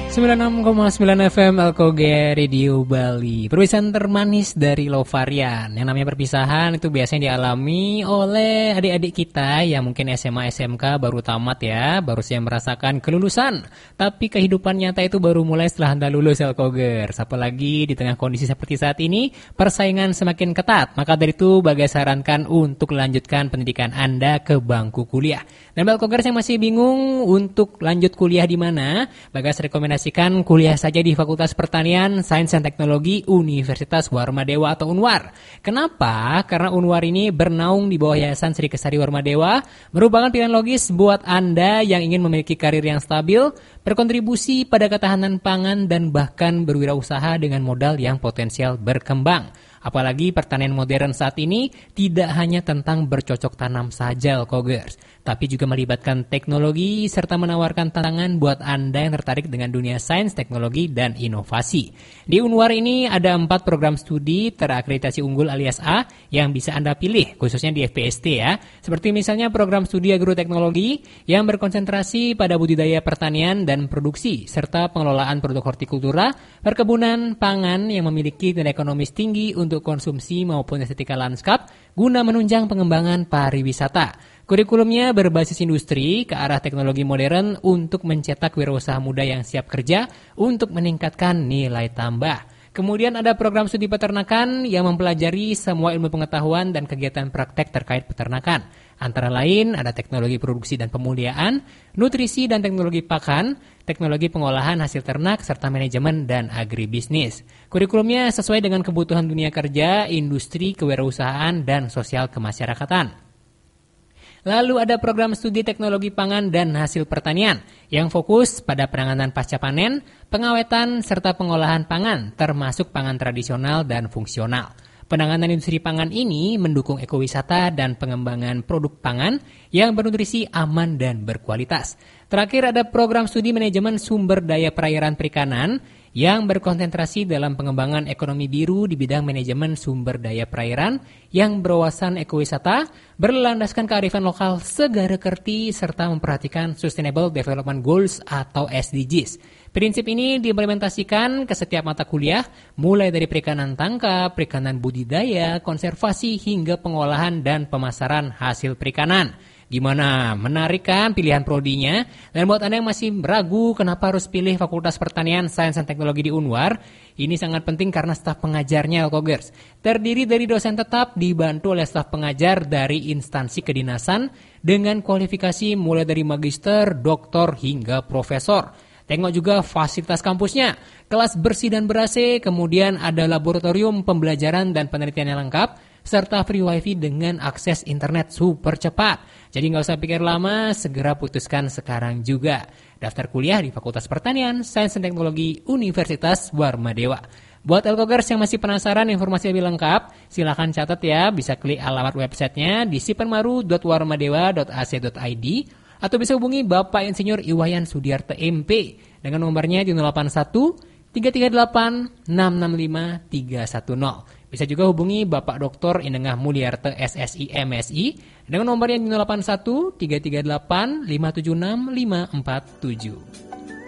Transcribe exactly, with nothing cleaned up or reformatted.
sembilan puluh enam koma sembilan F M Alkoge Radio Bali. Perpisahan termanis dari Lovarian. Yang namanya perpisahan itu biasanya dialami oleh adik-adik kita yang mungkin S M A S M K baru tamat ya, baru saja merasakan kelulusan. Tapi kehidupan nyata itu baru mulai setelah Anda lulus Alkogers. Apalagi di tengah kondisi seperti saat ini, persaingan semakin ketat. Maka dari itu Bagas sarankan untuk lanjutkan pendidikan Anda ke bangku kuliah. Dan Alkogers yang masih bingung untuk lanjut kuliah di mana, Bagas rekomendasi kuliah saja di Fakultas Pertanian, Sains dan Teknologi Universitas Warmadewa atau Unwar. Kenapa? Karena Unwar ini bernaung di bawah Yayasan Sri Kesari Warmadewa, merupakan pilihan logis buat Anda yang ingin memiliki karir yang stabil, berkontribusi pada ketahanan pangan dan bahkan berwirausaha dengan modal yang potensial berkembang. Apalagi pertanian modern saat ini tidak hanya tentang bercocok tanam saja, Alkogers, tapi juga melibatkan teknologi serta menawarkan tantangan buat Anda yang tertarik dengan dunia sains, teknologi, dan inovasi. Di Unwar ini ada empat program studi terakreditasi unggul alias A yang bisa Anda pilih, khususnya di F P S T ya. Seperti misalnya program studi agroteknologi yang berkonsentrasi pada budidaya pertanian dan produksi, serta pengelolaan produk hortikultura, perkebunan, pangan yang memiliki nilai ekonomis tinggi untuk konsumsi maupun estetika lanskap guna menunjang pengembangan pariwisata. Kurikulumnya berbasis industri ke arah teknologi modern untuk mencetak wirausaha muda yang siap kerja untuk meningkatkan nilai tambah. Kemudian ada program studi peternakan yang mempelajari semua ilmu pengetahuan dan kegiatan praktek terkait peternakan. Antara lain ada teknologi produksi dan pemuliaan, nutrisi dan teknologi pakan, teknologi pengolahan hasil ternak, serta manajemen dan agribisnis. Kurikulumnya sesuai dengan kebutuhan dunia kerja, industri, kewirausahaan, dan sosial kemasyarakatan. Lalu ada program studi teknologi pangan dan hasil pertanian yang fokus pada penanganan pasca panen, pengawetan, serta pengolahan pangan, termasuk pangan tradisional dan fungsional. Penanganan industri pangan ini mendukung ekowisata dan pengembangan produk pangan yang bernutrisi, aman, dan berkualitas. Terakhir ada program studi manajemen sumber daya perairan perikanan yang berkonsentrasi dalam pengembangan ekonomi biru di bidang manajemen sumber daya perairan yang berwawasan ekowisata, berlandaskan kearifan lokal segara kerti, serta memperhatikan Sustainable Development Goals atau S D Gs. Prinsip ini diimplementasikan ke setiap mata kuliah, mulai dari perikanan tangkap, perikanan budidaya, konservasi, hingga pengolahan dan pemasaran hasil perikanan. Gimana? Menarik kan pilihan prodinya? Dan buat Anda yang masih ragu kenapa harus pilih Fakultas Pertanian, Sains dan Teknologi di Unwar, ini sangat penting karena staf pengajarnya, Alkogers, terdiri dari dosen tetap dibantu oleh staf pengajar dari instansi kedinasan dengan kualifikasi mulai dari magister, doktor, hingga profesor. Tengok juga fasilitas kampusnya, kelas bersih dan ber-A C, kemudian ada laboratorium pembelajaran dan penelitian yang lengkap, serta free wifi dengan akses internet super cepat. Jadi nggak usah pikir lama, segera putuskan sekarang juga. Daftar kuliah di Fakultas Pertanian, Sains dan Teknologi Universitas Warmadewa. Buat Alkogers yang masih penasaran informasi lebih lengkap, silakan catat ya, bisa klik alamat websitenya di sipenmaru dot warmadewa dot a c dot i d atau bisa hubungi Bapak Insinyur Iwayan Sudiarto M P dengan nomornya di nol delapan satu tiga tiga delapan enam enam lima tiga satu nol. Bisa juga hubungi Bapak Doktor Inengah Mulyarto S S I M Si dengan nomornya di nol delapan satu tiga tiga delapan lima tujuh enam lima empat tujuh.